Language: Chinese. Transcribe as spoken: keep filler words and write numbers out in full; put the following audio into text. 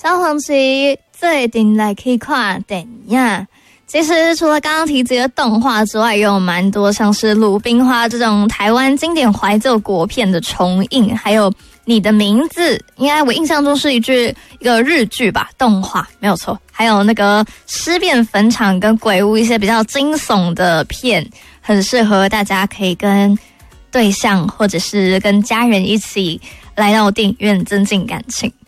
小黄旗最近来可以看电影。其实除了刚刚提及的动画之外，也有蛮多像是《鲁冰花》这种台湾经典怀旧国片的重映，还有《你的名字》，应该我印象中是一句一个日剧吧，动画没有错。还有那个《尸变坟场》跟《鬼屋》一些比较惊悚的片，很适合大家可以跟对象或者是跟家人一起来到电影院增进感情。